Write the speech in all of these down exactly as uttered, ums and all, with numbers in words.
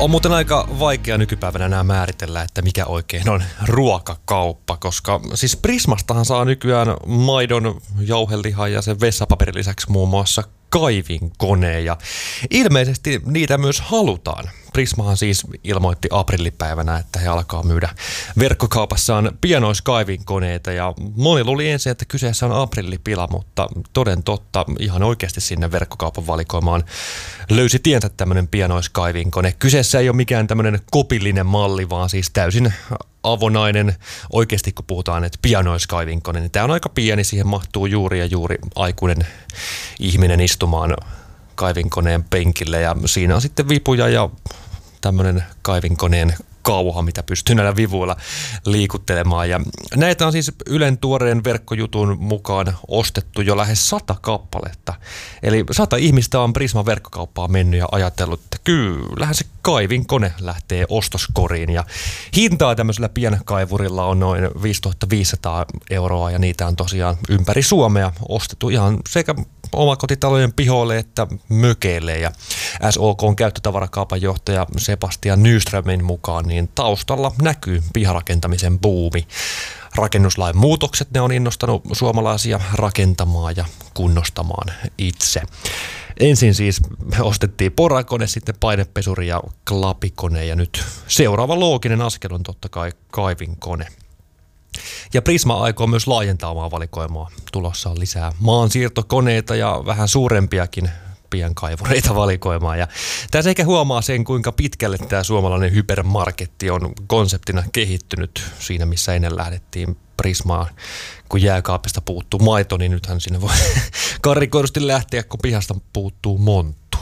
On muuten aika vaikea nykypäivänä enää määritellä, että mikä oikein on ruokakauppa, koska siis Prismastahan saa nykyään maidon, jauhelihan ja sen vessapaperin lisäksi muun muassa kaivinkoneen ja ilmeisesti niitä myös halutaan. Prismahan siis ilmoitti aprillipäivänä, että he alkaa myydä verkkokaupassaan pienoiskaivinkoneita ja moni luuli ensin, että kyseessä on aprillipila, mutta toden totta ihan oikeasti sinne verkkokaupan valikoimaan löysi tiensä tämmöinen pienoiskaivinkone. Kyseessä ei ole mikään tämmöinen kopillinen malli, vaan siis täysin avonainen, oikeasti kun puhutaan, että pienoiskaivinkone, niin tämä on aika pieni, siihen mahtuu juuri ja juuri aikuinen ihminen istumaan kaivinkoneen penkille ja siinä on sitten vipuja ja tämmöinen kaivinkoneen kauha, mitä pystyy näillä vivuilla liikuttelemaan. Ja näitä on siis Ylen tuoreen verkkojutun mukaan ostettu jo lähes sata kappaletta. Eli sata ihmistä on Prisman verkkokauppaan mennyt ja ajatellut, että kyllähän se kaivinkone lähtee ostoskoriin. Ja hintaa tämmöisellä pienkaivurilla on noin viisituhattaviisisataa euroa ja niitä on tosiaan ympäri Suomea ostettu ihan sekä omakotitalojen pihoille että mökeille. Ja S O K:n käyttötavarakaupan johtaja Sebastian Nyströmin mukaan niin taustalla näkyy piharakentamisen buumi. Rakennuslain muutokset, ne on innostanut suomalaisia rakentamaan ja kunnostamaan itse. Ensin siis ostettiin porakone, sitten painepesuri ja klapikone ja nyt seuraava looginen askel on totta kai kaivinkone. Ja Prisma aikoo myös laajentaa omaa valikoimaa. Tulossa on lisää maansiirtokoneita ja vähän suurempiakin pienkaivureita valikoimaan. Ja tässä ehkä huomaa sen, kuinka pitkälle tämä suomalainen hypermarketti on konseptina kehittynyt siinä, missä ennen lähdettiin Prismaan. Kun jääkaapista puuttuu maito, niin nythän sinne voi karrikoidusti lähteä, kun pihasta puuttuu monttu.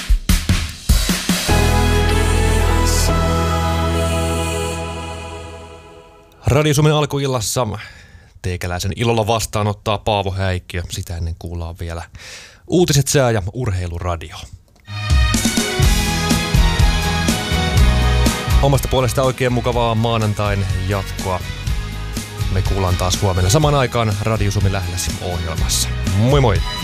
Radio Suomen alkuillassa teikäläisen ilolla vastaanottaa Paavo Häikkiö. Sitä ennen kuullaan vielä uutiset, sää ja urheiluradio. Omasta puolesta oikein mukavaa maanantain jatkoa. Me kuullaan taas huomenna saman aikaan Radio Suomen lähelläsi ohjelmassa. Moi moi!